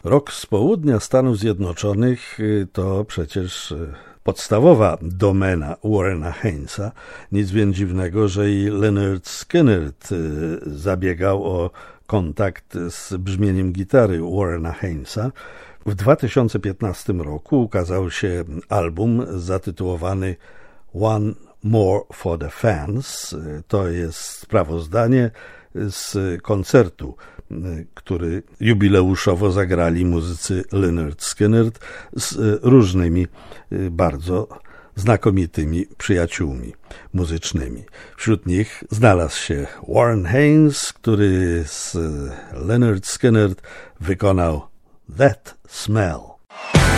Rock z południa Stanów Zjednoczonych to przecież podstawowa domena Warrena Haynes'a. Nic więc dziwnego, że i Lynyrd Skynyrd zabiegał o kontakt z brzmieniem gitary Warrena Haynes'a. W 2015 roku ukazał się album zatytułowany One More for the Fans. To jest sprawozdanie z koncertu, który jubileuszowo zagrali muzycy Lynyrd Skynyrd z różnymi bardzo znakomitymi przyjaciółmi muzycznymi. Wśród nich znalazł się Warren Haynes, który z Lynyrd Skynyrd wykonał That Smell.